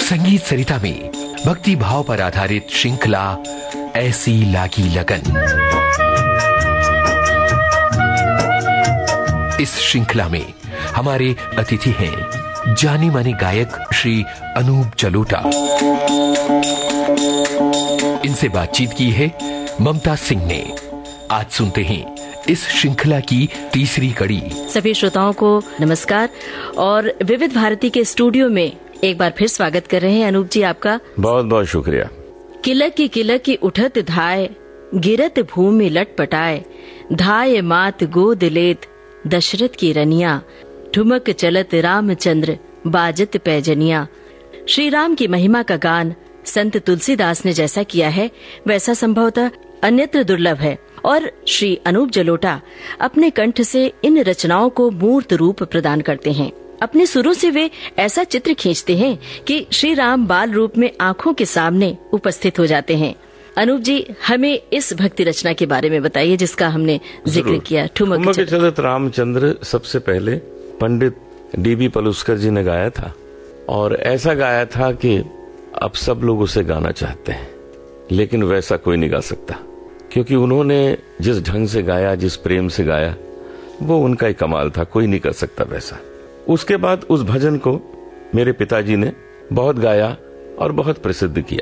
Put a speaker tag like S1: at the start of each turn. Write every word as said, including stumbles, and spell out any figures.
S1: संगीत सरिता में भक्ति भाव पर आधारित श्रृंखला ऐसी लागी लगन। इस श्रृंखला में हमारे अतिथि हैं जानी मानी गायक श्री अनूप जलोटा। इनसे बातचीत की है ममता सिंह ने। आज सुनते हैं इस श्रृंखला की तीसरी कड़ी।
S2: सभी श्रोताओं को नमस्कार और विविध भारती के स्टूडियो में एक बार फिर स्वागत कर रहे हैं अनूप जी आपका।
S3: बहुत बहुत शुक्रिया।
S2: किलक की किलक की उठत धाय, गिरत भूमि लटपटाए, धाय मात गोद लेत दशरथ की रनिया, ठुमक चलत रामचंद्र बाजत पैजनिया। श्री राम की महिमा का गान संत तुलसीदास ने जैसा किया है वैसा संभवतः अन्यत्र दुर्लभ है और श्री अनूप जलोटा अपने कंठ से इन रचनाओं को मूर्त रूप प्रदान करते हैं। अपने सुरों से वे ऐसा चित्र खींचते हैं कि श्री राम बाल रूप में आंखों के सामने उपस्थित हो जाते हैं। अनूप जी, हमें इस भक्ति रचना के बारे में बताइए जिसका हमने जिक्र किया। ठुमक
S3: चलत रामचंद्र सबसे पहले पंडित डी बी पलुस्कर जी ने गाया था और ऐसा गाया था कि अब सब लोग उसे गाना चाहते हैं, लेकिन वैसा कोई नहीं गा सकता, क्योंकि उन्होंने जिस ढंग से गाया, जिस प्रेम से गाया, वो उनका ही कमाल था, कोई नहीं कर सकता वैसा। उसके बाद उस भजन को मेरे पिताजी ने बहुत गाया और बहुत प्रसिद्ध किया।